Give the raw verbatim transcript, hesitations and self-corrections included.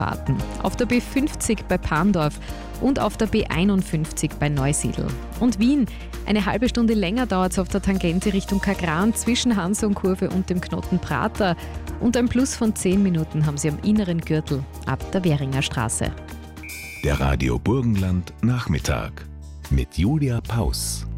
warten. Auf der B fünfzig bei Parndorf und auf der B einundfünfzig bei Neusiedl. Und Wien, eine halbe Stunde länger dauert es auf der Tangente Richtung Kagran zwischen Hansonkurve und dem Knoten Prater. Und ein Plus von zehn Minuten haben Sie am inneren Gürtel ab der Währinger Straße. Der Radio Burgenland Nachmittag mit Julia Paus.